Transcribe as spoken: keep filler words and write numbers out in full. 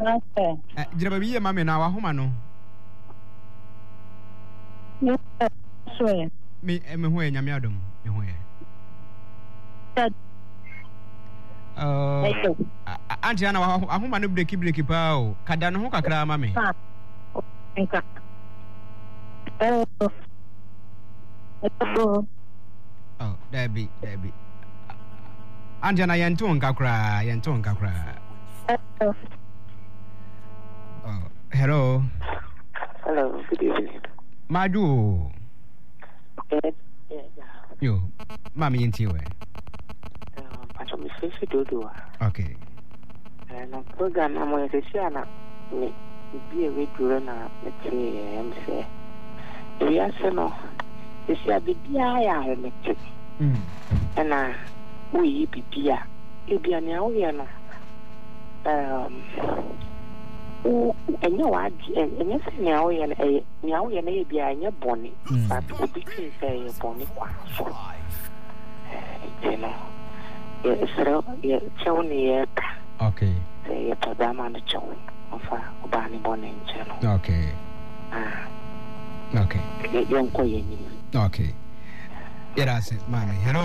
Master. Jira biye mame na wa homa no. Yes, sir. Me me ho enya me adom. Me ho ye. Uh, Auntie Anna, I home and breaky breaky pow. Cadano Kakra, mammy. Oh, there be, there be. Auntie Anna Yanton Kakra, Yanton Kakra. Oh, hello. Hello, good evening. Madu. Yo, Mammy in Tiwe. Okay. And a program I'm going to share now. Be a way to run a M C. We are so this year be I electric. And I we be Pia. It be an hour. Um, and you are, and yes, now and a now and a be a bonny, but would be say a bonny one. You know. Yes, Choni. Okay. Say a Padama and the Chon of a Bani Bonnie channel. Okay. Ah, okay. Young Koyani. Okay. Yes, Mammy. Hello.